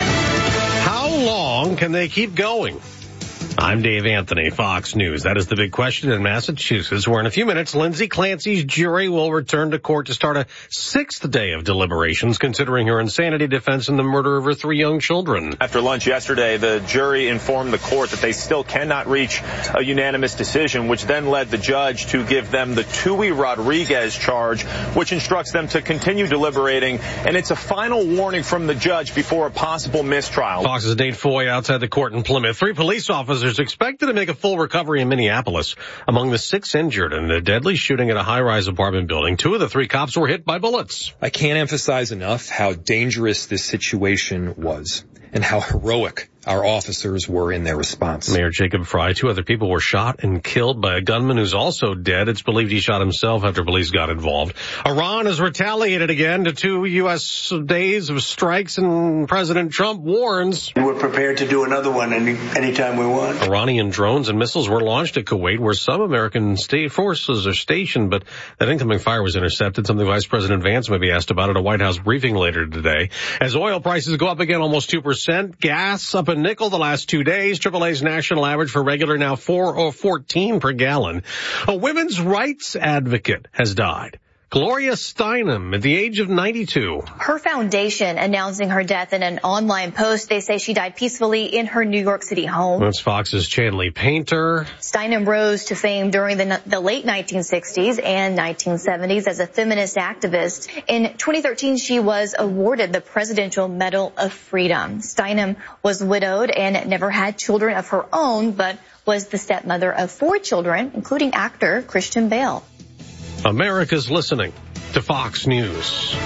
How long can they keep going? I'm Dave Anthony, Fox News. That is the big question in Massachusetts, where in a few minutes, Lindsay Clancy's jury will return to court to start a sixth day of deliberations, considering her insanity defense in the murder of her three young children. After lunch yesterday, the jury informed the court that they still cannot reach a unanimous decision, which then led the judge to give them the Tui Rodriguez charge, which instructs them to continue deliberating. And it's a final warning from the judge before a possible mistrial. Fox's Nate Foy outside the court in Plymouth. Three police officers expected to make a full recovery in Minneapolis. Among the six injured in the deadly shooting at a high-rise apartment building, two of the three cops were hit by bullets. I can't emphasize enough how dangerous this situation was and how heroic our officers were in their response. Mayor Jacob Fry, two other people were shot and killed by a gunman who's also dead. It's believed he shot himself after police got involved. Iran has retaliated again to two U S days of strikes, and President Trump warns we're prepared to do another one any anytime we want. Iranian drones and missiles were launched at Kuwait, where some American state forces are stationed, but that incoming fire was intercepted, something Vice President Vance may be asked about at a White House briefing later today. As oil prices go up again almost two percent, gas up a nickel the last two days. triple A's national average for regular now four or fourteen per gallon. A women's rights advocate has died. Gloria Steinem at the age of ninety-two. Her foundation announcing her death in an online post. They say she died peacefully in her New York City home. That's Fox's Chanley Painter. Steinem rose to fame during the, the late nineteen sixties and nineteen seventies as a feminist activist. In twenty thirteen, she was awarded the Presidential Medal of Freedom. Steinem was widowed and never had children of her own, but was the stepmother of four children, including actor Christian Bale. America's listening to Fox News.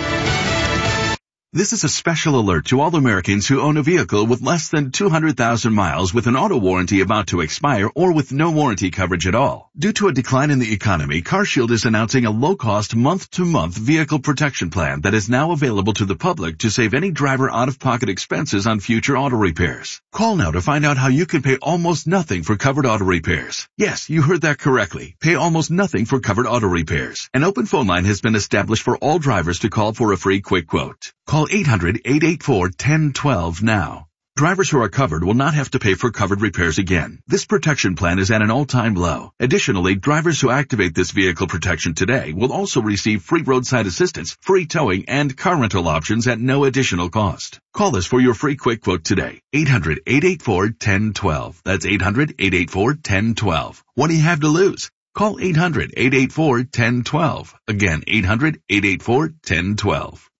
This is a special alert to all Americans who own a vehicle with less than two hundred thousand miles with an auto warranty about to expire or with no warranty coverage at all. Due to a decline in the economy, CarShield is announcing a low-cost month-to-month vehicle protection plan that is now available to the public to save any driver out-of-pocket expenses on future auto repairs. Call now to find out how you can pay almost nothing for covered auto repairs. Yes, you heard that correctly. Pay almost nothing for covered auto repairs. An open phone line has been established for all drivers to call for a free quick quote. Call eight hundred, eight eight four, one zero one two now. Drivers who are covered will not have to pay for covered repairs again. This protection plan is at an all-time low. Additionally, drivers who activate this vehicle protection today will also receive free roadside assistance, free towing, and car rental options at no additional cost. Call us for your free quick quote today. eight hundred, eight eight four, one zero one two. That's eight hundred, eight eight four, one zero one two. What do you have to lose? Call eight hundred, eight eight four, one zero one two. Again, eight hundred, eight eight four, one zero one two.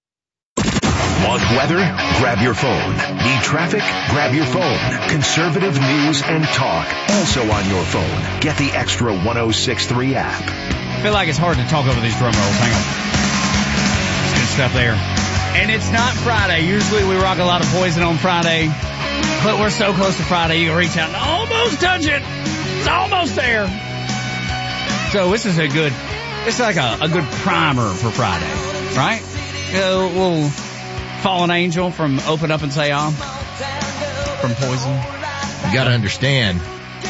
Want weather? Grab your phone. Need traffic? Grab your phone. Conservative news and talk, also on your phone. Get the Extra one oh six point three app. I feel like it's hard to talk over these drum rolls. Hang on. It's good stuff there. And it's not Friday. Usually we rock a lot of Poison on Friday. But we're so close to Friday, you can reach out and almost touch it. It's almost there. So this is a good, it's like a, a good primer for Friday, right? A little Fallen Angel from Open Up and Say Ah from Poison. You gotta understand,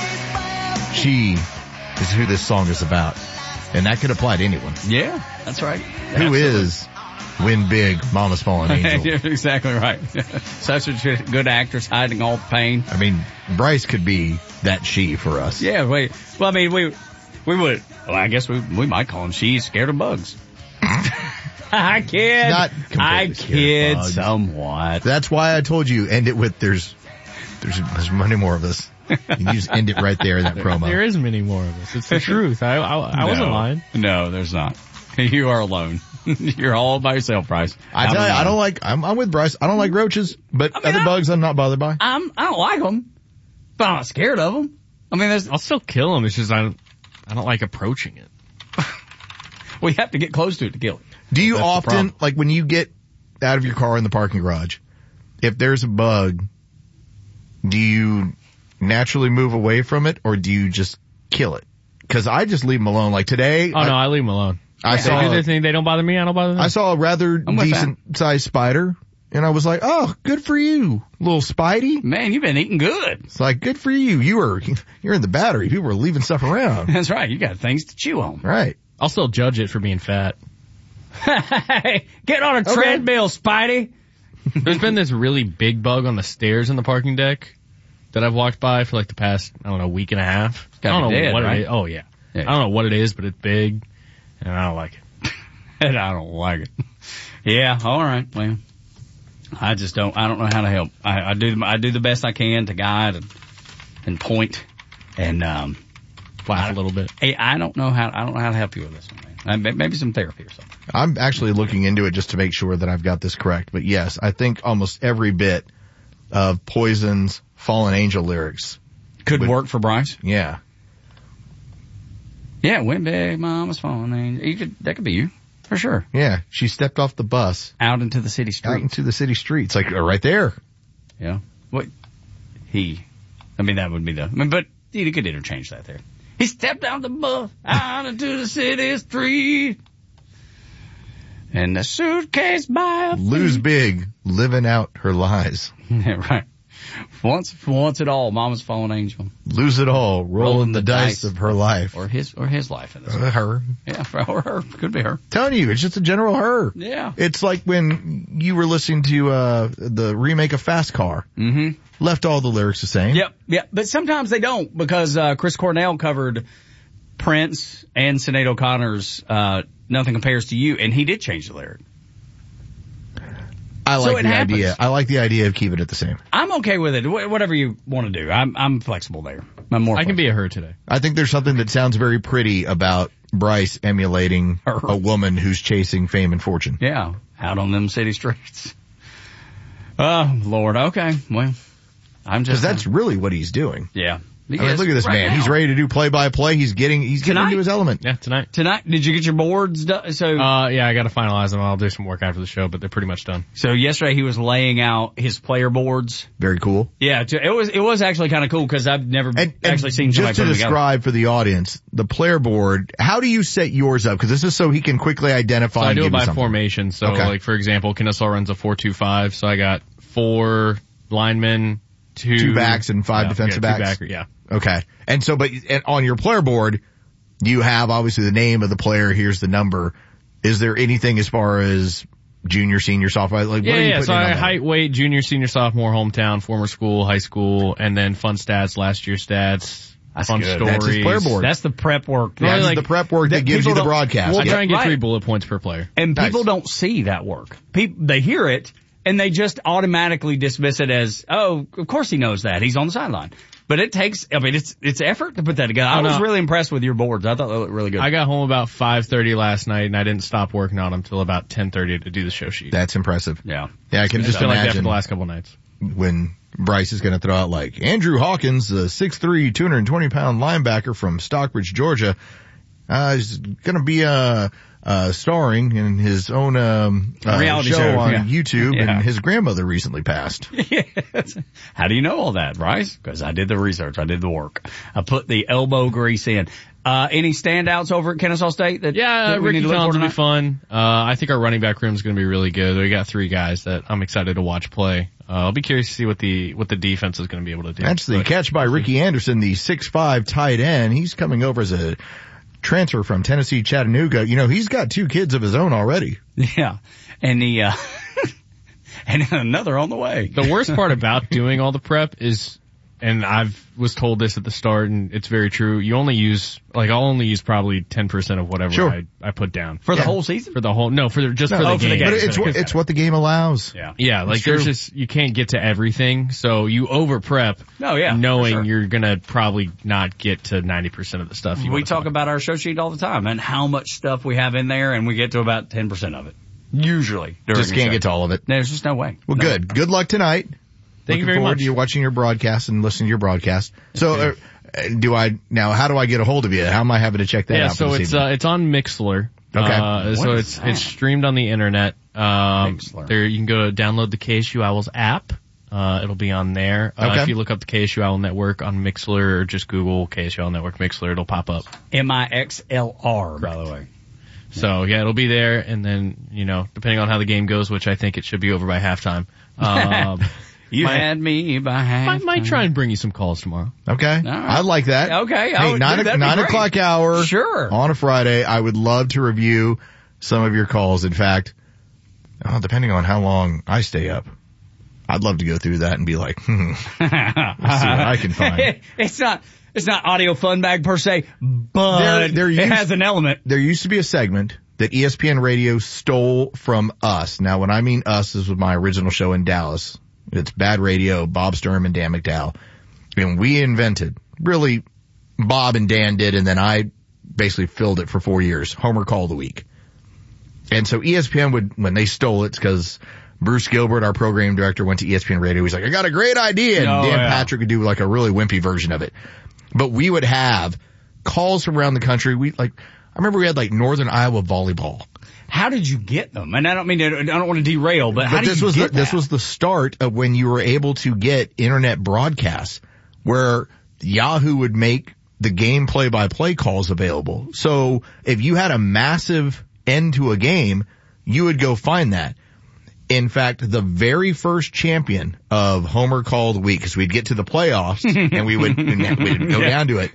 she is who this song is about. And that could apply to anyone. Yeah, that's right. Who Absolutely. is Win Big, Mama's Fallen Angel? You're exactly right. Such a good actress hiding all the pain. I mean, Bryce could be that she for us. Yeah, wait. Well, I mean, we we would. Well, I guess we we might call him she's scared of bugs. I kid. Not I completely scared of kid bugs. somewhat. That's why I told you end it with there's there's there's many more of us. You just end it right there in that promo. There is many more of us. It's the truth. I I, I No. wasn't lying. No, there's not. You are alone. You're all by yourself, Bryce. I tell you, I don't like. I'm, I'm with Bryce. I don't like roaches, but I mean, other I- bugs I'm not bothered by. I'm I don't like them, but I'm not scared of them. I mean, there's I'll still kill them. It's just I don't, I don't like approaching it. we have to get close to it to kill it. Do you That's the often, problem. like when you get out of your car in the parking garage, if there's a bug, do you naturally move away from it or do you just kill it? Because I just leave them alone. Like today, Oh I, no, I leave them alone. I They saw do their thing. They don't bother me. I don't bother them. I saw a rather I'm with decent sized spider, and I was like, "Oh, good for you, little Spidey." Man, you've been eating good. It's like, good for you. You were you're in the battery. People were leaving stuff around. That's right. You got things to chew on. Right. I'll still judge it for being fat. Hey, get on a Okay. treadmill, Spidey. There's been this really big bug on the stairs in the parking deck that I've walked by for like the past, I don't know, week and a half. I gotta don't be know dead, what right? it is. Oh yeah. Yeah. I don't know what it is, but it's big and I don't like it. And I don't like it. Yeah, all right. Well, I just don't. I don't know how to help. I, I do. I do the best I can to guide and, and point and um, Laugh a little bit. Hey, I don't know how. I don't know how to help you with this one, man. Uh, Maybe some therapy or something. I'm actually looking into it just to make sure that I've got this correct. But yes, I think almost every bit of Poison's Fallen Angel lyrics Could would- work for Bryce. Yeah. Yeah, went big, mama's falling. And you could. That could be you for sure. Yeah. She stepped off the bus Out into the city out street. into the city streets, like uh, right there. Yeah. What? He. I mean, that would be the. I mean, but you could interchange that there. He stepped out the bus, out into the city street, and the suitcase by a Lose big, living out her lies. Yeah, right. Once, once it all, Mama's fallen angel, Lose it all, rolling, Rolling the, the dice, dice. of her life. or his, or his life in this. Uh, her. Yeah, or her. Could be her. Telling you, it's just a general her. Yeah. It's like when you were listening to uh the remake of Fast Car. Mm-hmm. Left all the lyrics the same. Yep, yep. But sometimes they don't because uh Chris Cornell covered Prince and Sinead O'Connor's uh Nothing Compares to You, and he did change the lyric. I So like it the happens. idea. I like the idea of keeping it the same. I'm okay with it. Wh- Whatever you want to do. I'm I'm flexible there. I'm more I can flexible. be a her today. I think there's something that sounds very pretty about Bryce emulating Her. a woman who's chasing fame and fortune. Yeah, out on them city streets. Oh, Lord. Okay. Well, I'm Because just... that's really what he's doing. Yeah. I mean, look at this man. He's ready to do play by play. He's getting, he's getting Tonight? into his element. Yeah, tonight. Tonight, did you get your boards done? So, Uh, yeah, I gotta finalize them. I'll do some work after the show, but they're pretty much done. so yesterday he was laying out his player boards. Very cool. Yeah, t- it was, it was actually kind of cool because I've never And, and actually seen somebody just to put them together. describe for the audience, the player board, how do you set yours up? Because this is so he can quickly identify So I and do it give you by something. formation. So Okay. like, for example, Kennesaw runs a four two five. So I got four linemen, two, Two backs and five yeah, defensive yeah, two backs? backer, yeah. Okay. And so, but and on your player board, you have obviously the name of the player. Here's the number. Is there anything as far as junior, senior, sophomore? Like, Yeah, what are you yeah. putting So in on I that? height, weight, junior, senior, sophomore, hometown, former school, high school, and then fun stats, last year stats, That's fun good. stories. That's his player board. That's the prep work. That's Really, like, the prep work that that gives you people the don't- broadcast. I Well, try and get right. three bullet points per player. And Nice. people don't see that work. People, they hear it and they just automatically dismiss it as, oh, of course he knows that. He's on the sideline. But it takes, I mean, it's, it's effort to put that together. I Oh, was no. really impressed with your boards. I thought they looked really good. I got home about five thirty last night, and I didn't stop working on them until about ten thirty to do the show sheet. That's impressive. yeah. Yeah, I can I just feel like that for imagine the last couple of nights. when Bryce is going to throw out like Andrew Hawkins, the six three, two hundred twenty pound linebacker from Stockbridge, Georgia. Uh, he's going to be, uh, uh, starring in his own, um, uh, reality show, show on yeah. YouTube, Yeah. and his grandmother recently passed. Yes. How do you know all that, Bryce? Because I did the research. I did the work. I put the elbow grease in. Uh, any standouts over at Kennesaw State? That, Yeah, that we Ricky need to look Collins for will be tonight? fun. Uh, I think our running back room is going to be really good. We got three guys that I'm excited to watch play. Uh, I'll be curious to see what the what the defense is going to be able to do. That's the But- catch by Ricky Anderson, the six five tight end. He's coming over as a transfer from Tennessee Chattanooga. You know, he's got two kids of his own already. Yeah. And the, uh, and another on the way. The worst part about doing all the prep is, and I've was told this at the start, and it's very true. You only use, like, I'll only use probably ten percent of whatever Sure. I, I put down. For the Yeah. whole season? For the whole, no, for the, just No, for the oh, for game. the game. But it's what, it's what the game allows. Yeah. Yeah, like It's there's true. just, you can't get to everything, so you over prep. No, yeah, for knowing sure. you're gonna probably not get to ninety percent of the stuff you We want to talk about our show sheet all the time and how much stuff we have in there, and we get to about ten percent of it. Usually. during Just the can't show. get to all of it. There's just no way. Well, No. good. Good luck tonight. Thank you Looking very forward much. to you watching your broadcast and listening to your broadcast. So, uh, do I, now how do I get a hold of you? How am I having to check that Yeah, out? for so this it's evening? uh, it's on Mixlr. Okay. Uh, so What is it's that? it's streamed on the internet. Um, Mixlr. there you can go download the K S U Owls app. Uh, it'll be on there. Uh, Okay. If you look up the K S U Owl Network on Mixlr or just Google K S U Owl Network Mixlr, it'll pop up. M I X L R, by the way. So yeah, it'll be there, and then you know, depending on how the game goes, which I think it should be over by halftime. Um, You might, had me by half. might, might try and bring you some calls tomorrow. Okay. right. I like that. Okay, I Hey, would- nine, dude, that'd be nine great. o'clock hour. Sure. On a Friday. I would love to review some of your calls. In fact, oh, depending on how long I stay up, I'd love to go through that and be like, hmm, let's see what I can find. It's not, it's not audio fun bag per se, but There- there it used- has an element. There used to be a segment that E S P N Radio stole from us. Now, when I mean us, this was my original show in Dallas. It's Bad Radio, Bob Sturm and Dan McDowell. And we invented, really, Bob and Dan did, and then I basically filled it for four years. Homer Call of the Week. And so E S P N would, when they stole it, it's because Bruce Gilbert, our program director, went to E S P N Radio. He's like, I got a great idea. And Oh, Dan yeah. Patrick would do like a really wimpy version of it. But we would have calls from around the country. We like, I remember we had like Northern Iowa volleyball. How did you get them? And I don't mean to, I don't want to derail, but, how But did this you was get the, this that? was the start of when you were able to get internet broadcasts where Yahoo would make the game play-by-play calls available. So if you had a massive end to a game, you would go find that. In fact, the very first champion of Homer Call of the Week, because we'd get to the playoffs and we would, we'd go Yeah. down to it,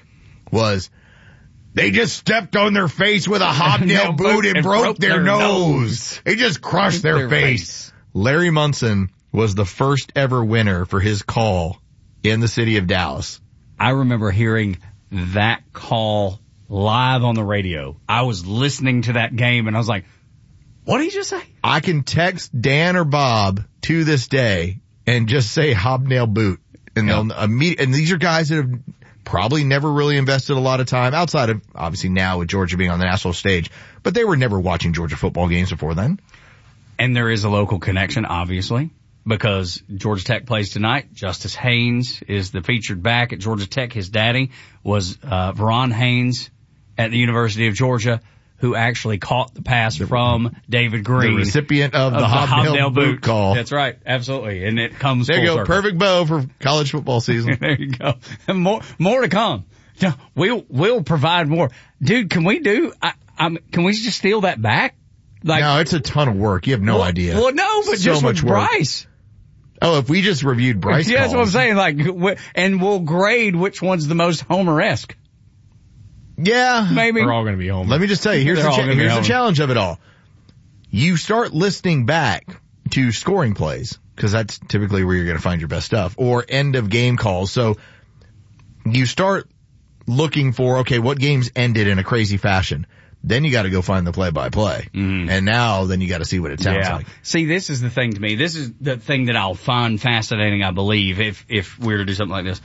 was they just stepped on their face with a hobnail boot and, broke, their, nose. They just crushed their, Their face. face. Larry Munson was the first ever winner for his call in the city of Dallas. I remember hearing that call live on the radio. I was listening to that game and I was like, what did he just say? I can text Dan or Bob to this day and just say hobnail boot. And they'll immediately, and these are guys that have probably never really invested a lot of time outside of obviously now with Georgia being on the national stage, but they were never watching Georgia football games before then. And there is a local connection, obviously, because Georgia Tech plays tonight. Justice Haynes is the featured back at Georgia Tech. His daddy was, uh, Veron Haynes at the University of Georgia, who actually caught the pass from David Green. The recipient of, of the, the hobnail, hobnail boot, boot call. That's right. Absolutely. And it comes There you full go. circle. Perfect bow for college football season. There you go. And more, more to come. No, we'll, we'll provide more. Dude, can we do, I, I'm, can we just steal that back? Like, no, it's a ton of work. You have no well, idea. Well, no, but so just much with work. Bryce. Oh, if we just reviewed Bryce Yeah, calls. that's what I'm saying. Like, and we'll grade which one's the most Homer-esque. Yeah. Maybe. They're all going to be Homer. Let me just tell you, here's, the, cha- here's the challenge of it all. You start listening back to scoring plays, because that's typically where you're going to find your best stuff, or end of game calls. So you start looking for, okay, what games ended in a crazy fashion? Then you got to go find the play-by-play. Mm. And now then you got to see what it sounds yeah. like. See, this is the thing to me. This is the thing that I'll find fascinating, I believe, if, if we were to do something like this.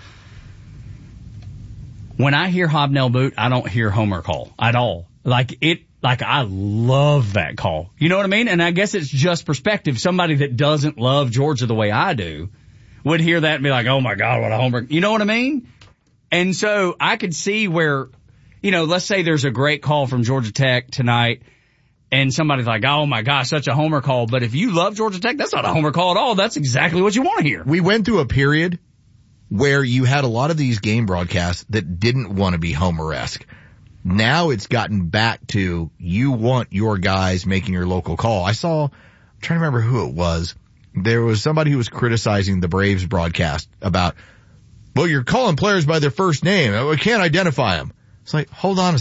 When I hear hobnail boot, I don't hear Homer call at all. Like it, like I love that call. You know what I mean? And I guess it's just perspective. Somebody that doesn't love Georgia the way I do would hear that and be like, oh my God, what a Homer. You know what I mean? And so I could see where you know, let's say there's a great call from Georgia Tech tonight and somebody's like, oh my gosh, such a homer call. But if you love Georgia Tech, that's not a homer call at all. That's exactly what you want to hear. We went through a period where you had a lot of these game broadcasts that didn't want to be homer-esque. Now it's gotten back to you want your guys making your local call. I saw, I'm trying to remember who it was. There was somebody who was criticizing the Braves broadcast about, well, you're calling players by their first name. We can't identify them. It's like, hold on a